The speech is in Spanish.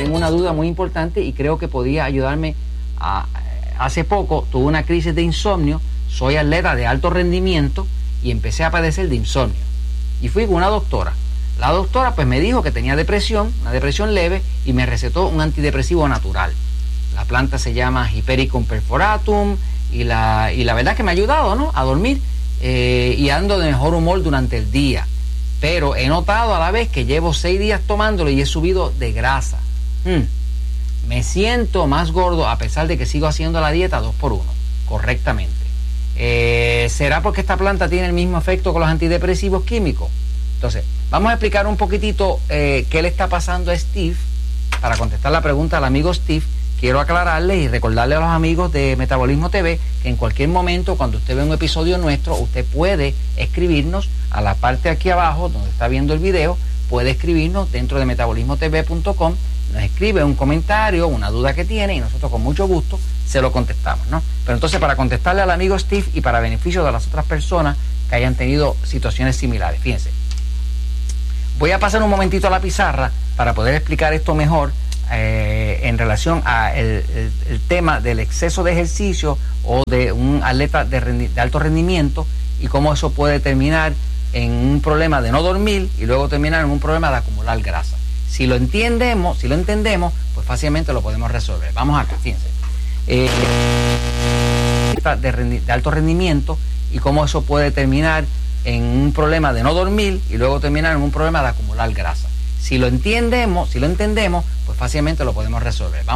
tengo una duda muy importante y creo que podía ayudarme. Hace poco tuve una crisis de insomnio, soy atleta de alto rendimiento y empecé a padecer de insomnio. Y fui con una doctora. La doctora pues me dijo que tenía depresión, una depresión leve, y me recetó un antidepresivo natural. La planta se llama Hypericum perforatum y la verdad que me ha ayudado, ¿no?, a dormir y ando de mejor humor durante el día. Pero he notado a la vez que llevo 6 días tomándolo y he subido de grasa. Me siento más gordo a pesar de que sigo haciendo la dieta 2x1 correctamente. ¿Será porque esta planta tiene el mismo efecto que los antidepresivos químicos? Entonces, vamos a explicar un poquitito qué le está pasando a Steve. Para contestar la pregunta al amigo Steve, quiero aclararle y recordarle a los amigos de Metabolismo TV que en cualquier momento, cuando usted ve un episodio nuestro, usted puede escribirnos a la parte aquí abajo donde está viendo el video, puede escribirnos dentro de metabolismotv.com, nos escribe un comentario, una duda que tiene y nosotros con mucho gusto se lo contestamos, ¿no? Pero entonces, para contestarle al amigo Steve y para beneficio de las otras personas que hayan tenido situaciones similares, fíjense, voy a pasar un momentito a la pizarra para poder explicar esto mejor en relación a el tema del exceso de ejercicio o de un atleta de alto rendimiento y cómo eso puede terminar en un problema de no dormir y luego terminar en un problema de acumular grasa. Si lo entendemos, pues fácilmente lo podemos resolver. Vamos acá, fíjense. De alto rendimiento y cómo eso puede terminar en un problema de no dormir y luego terminar en un problema de acumular grasa. Si lo entendemos, pues fácilmente lo podemos resolver. Vamos